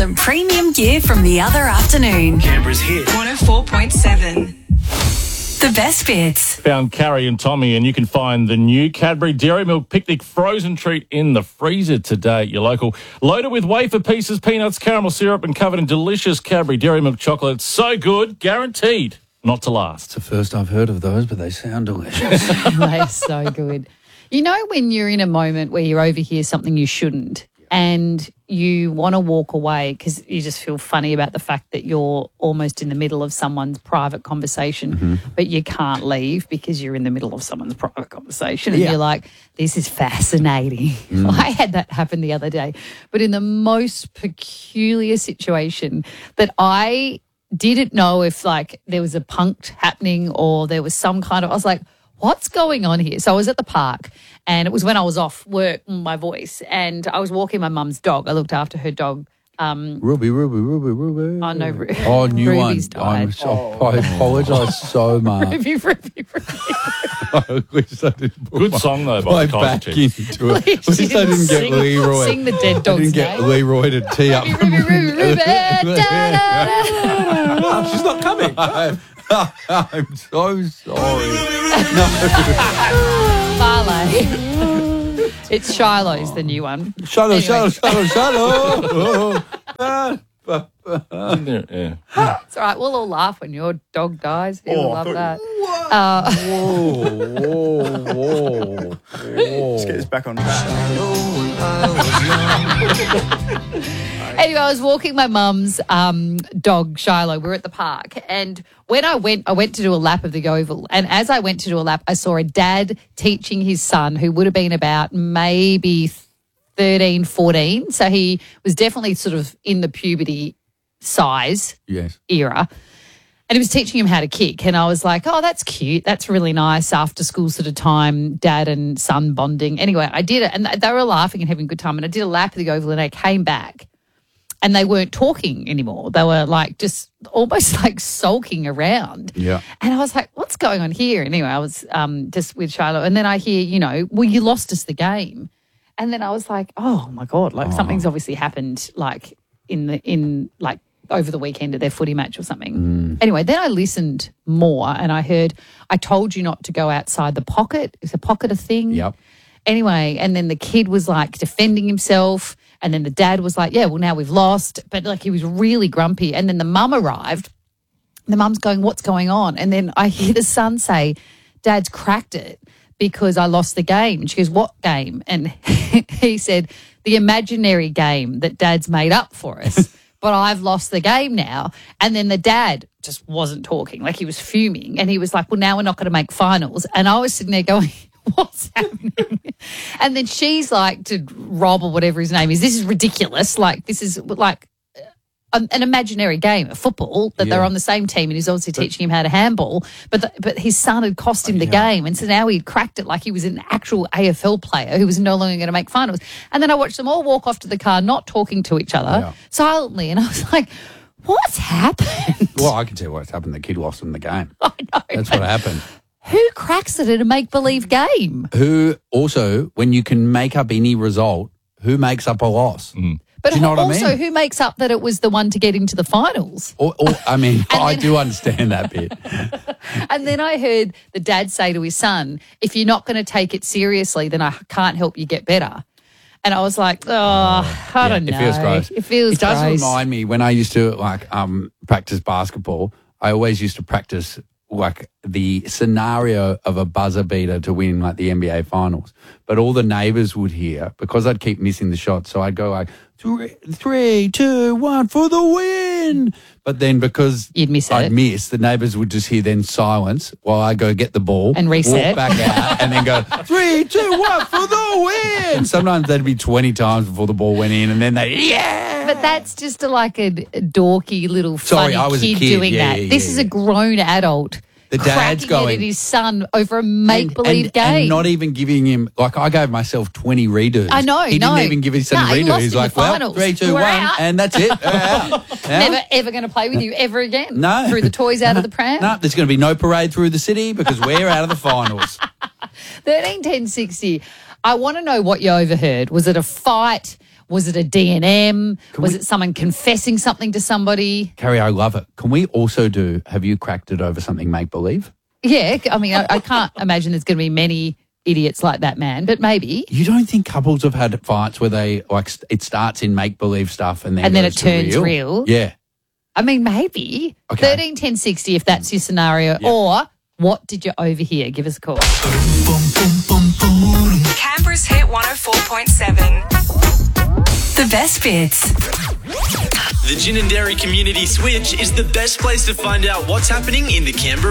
some premium gear from the other afternoon. Canberra's hit. 104.7. The best bits. Found Carrie and Tommy, and you can find the new Cadbury Dairy Milk Picnic frozen treat in the freezer today at your local. Loaded with wafer pieces, peanuts, caramel syrup, and covered in delicious Cadbury Dairy Milk chocolate. It's so good, guaranteed not to last. It's the first I've heard of those, but they sound delicious. They're so good. You know when you're in a moment where you overhear something you shouldn't and you want to walk away because you just feel funny about the fact that you're almost in the middle of someone's private conversation, but you can't leave because you're in the middle of someone's private conversation and you're like, this is fascinating. I had that happen the other day, but in the most peculiar situation that I didn't know if like there was a punct happening or there was some kind of, I was like, what's going on here? So I was at the park and it was when I was off work, my voice, and I was walking my mum's dog. I looked after her dog. Ruby. Oh, no. Oh, new Ruby's one. died. I apologise so much. Ruby. I wish I didn't put Good song, though, by my the back Kaiser Chiefs. into it. At least I didn't get Leroy. Sing the dead I dog's didn't get name. Leroy to tee up. Ruby. Oh, she's not coming. I'm so sorry. Barley. It's Shiloh's the new one. Shallow. Yeah. It's all right. We'll all laugh when your dog dies. You'll love that. Whoa. Let's get this back on track. Anyway, I was walking my mum's dog, Shiloh. We were at the park. And when I went to do a lap of the oval. And as I went to do a lap, I saw a dad teaching his son, who would have been about maybe 13, 14. So he was definitely sort of in the puberty size era. And he was teaching him how to kick. And I was like, oh, that's cute. That's really nice. After school sort of time, dad and son bonding. Anyway, I did it. And they were laughing and having a good time. And I did a lap of the oval and I came back. And they weren't talking anymore. They were like just almost like sulking around. Yeah. And I was like, what's going on here? Anyway, I was just with Shiloh. And then I hear, well, you lost us the game. And then I was like, oh, my God, like something's obviously happened like in over the weekend at their footy match or something. Anyway, then I listened more and I heard, I told you not to go outside the pocket. Is a pocket a thing? Yep. Anyway, and then the kid was like defending himself. And then the dad was like, yeah, well, now we've lost. But like he was really grumpy. And then the mum arrived. The mum's going, what's going on? And then I hear the son say, Dad's cracked it because I lost the game. And she goes, what game? And he said, the imaginary game that Dad's made up for us. But I've lost the game now. And then the dad just wasn't talking. Like he was fuming. And he was like, well, now we're not going to make finals. And I was sitting there going, what's happening? And then she's like to Rob or whatever his name is, this is ridiculous. Like this is like an imaginary game of football that they're on the same team and he's obviously teaching him how to handball. But his son had cost him the game. And so now he cracked it like he was an actual AFL player who was no longer going to make finals. And then I watched them all walk off to the car, not talking to each other silently. And I was like, what's happened? Well, I can tell you what's happened. The kid lost him the game. I know. That's what happened. Who cracks it at a make-believe game? Who also, when you can make up any result, who makes up a loss? But Do you know what I also, mean? who makes up that it was the one to get into the finals? I mean, I do understand that bit. And then I heard the dad say to his son, if you're not going to take it seriously, then I can't help you get better. And I was like, I don't know. It feels gross. It does gross. remind me when I used to practice basketball, I always used to practice like the scenario of a buzzer beater to win like the NBA finals. But all the neighbours would hear because I'd keep missing the shot. So I'd go like 3, 2, 1 for the win. But then because I'd miss, the neighbours would just hear then silence while I go get the ball and reset, walk back out, and then go 3, 2, 1 for the win. Sometimes that'd be 20 times before the ball went in, and then they But that's just like a dorky little funny I was a kid kid. doing that. This is a grown adult. The dad's cracking going it at his son over a make-believe game. And not even giving him, like I gave myself 20 redos. I know, He didn't even give his son a he redo. lost He's in like, the well, finals. 3, 2, We're 1, out. and that's it. Out. Never, ever going to play with you ever again. No. Threw the toys out of the pram. No, there's going to be no parade through the city because we're out of the finals. 13 10 60. I want to know what you overheard. Was it a fight? Was it a D&M? Was it someone confessing something to somebody? Carrie, I love it. Can we also do, have you cracked it over something make-believe? Yeah, I mean, I can't imagine there's going to be many idiots like that man, but maybe. You don't think couples have had fights where they, like, it starts in make-believe stuff and then And then goes it turns to real? Yeah. I mean, maybe. Okay. 13 10 60 if that's your scenario. Or what did you overhear? Give us a call. Canberra's Hit 104.7. The best bits. The Gin and Dairy Community Switch is the best place to find out what's happening in the Canberra